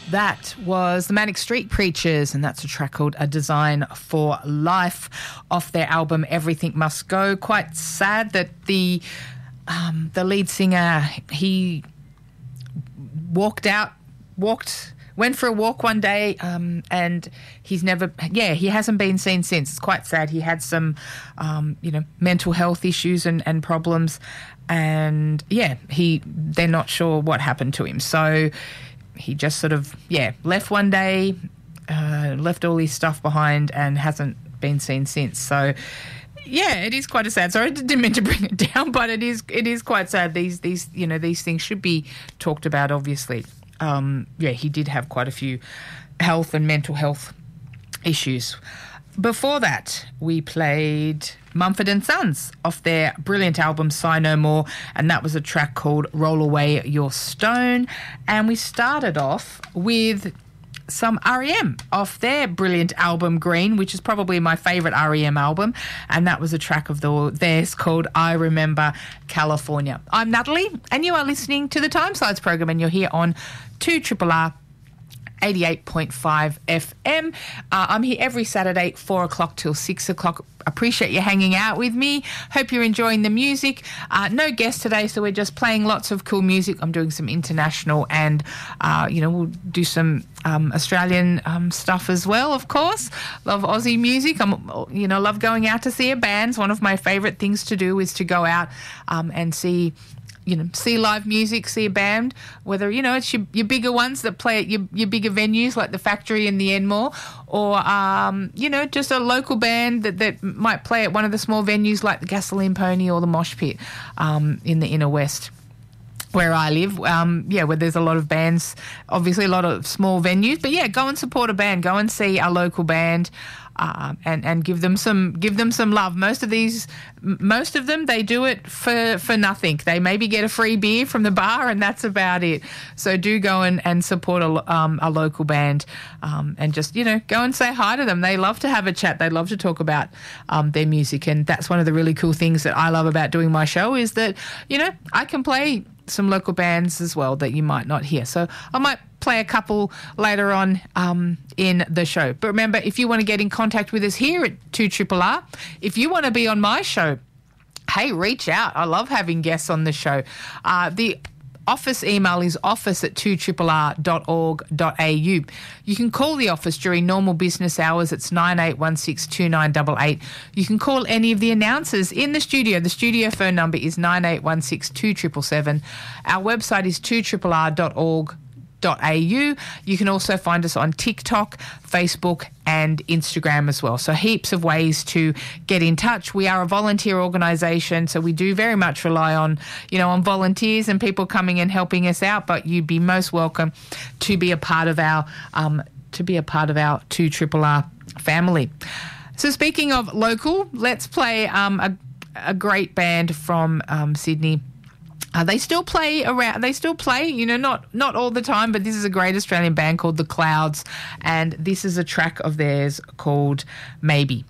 That was the Manic Street Preachers, and that's a track called A Design for Life off their album Everything Must Go. Quite sad that the lead singer, he went for a walk one day, and he hasn't been seen since. It's quite sad. He had some, mental health issues and problems, and they're not sure what happened to him. So he just sort of, left one day, left all his stuff behind and hasn't been seen since. So, it is quite a sad. Sorry, I didn't mean to bring it down, but it is quite sad. These things should be talked about, obviously. He did have quite a few health and mental health issues. Before that, we played Mumford & Sons off their brilliant album Sigh No More, and that was a track called Roll Away Your Stone. And we started off with some R.E.M. off their brilliant album Green, which is probably my favourite R.E.M. album, and that was a track of theirs called I Remember California. I'm Natalie, and you are listening to the Timesides program, and you're here on 2RRR 88.5 FM. I'm here every Saturday, 4 o'clock till 6 o'clock. Appreciate you hanging out with me. Hope you're enjoying the music. No guests today, so we're just playing lots of cool music. I'm doing some international and, we'll do some Australian stuff as well, of course. Love Aussie music. Love going out to see a band. One of my favourite things to do is to go out and see live music, see a band, whether, it's your bigger ones that play at your bigger venues like the Factory and the Enmore, or, just a local band that might play at one of the small venues like the Gasoline Pony or the Mosh Pit in the inner west where I live, where there's a lot of bands, obviously a lot of small venues, but go and support a band, go and see a local band. And give them some love. Most of them, they do it for nothing. They maybe get a free beer from the bar, and that's about it. So do go and support a local band, and just go and say hi to them. They love to have a chat. They love to talk about their music, and that's one of the really cool things that I love about doing my show is that I can play some local bands as well that you might not hear. So I might play a couple later on in the show. But remember, if you want to get in contact with us here at 2RRR, if you want to be on my show, hey, reach out. I love having guests on the show. The office email is office@2rrr.org.au. You can call the office during normal business hours. It's 98162988. You can call any of the announcers in the studio. The studio phone number is 98162777. Our website is 2rrr.org.au. You can also find us on TikTok, Facebook and Instagram as well. So heaps of ways to get in touch. We are a volunteer organisation, so we do very much rely on, on volunteers and people coming and helping us out, but you'd be most welcome to be a part of our 2RRR family. So speaking of local, let's play a great band from Sydney. They still play around. They still play, not all the time, but this is a great Australian band called The Clouds, and this is a track of theirs called Maybe.